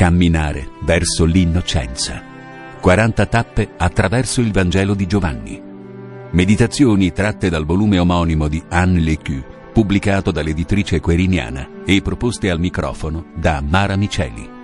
Camminare verso l'innocenza. 40 tappe attraverso il Vangelo di Giovanni. Meditazioni tratte dal volume omonimo di Anne Lecue, pubblicato dall'editrice Queriniana e proposte al microfono da Mara Miceli.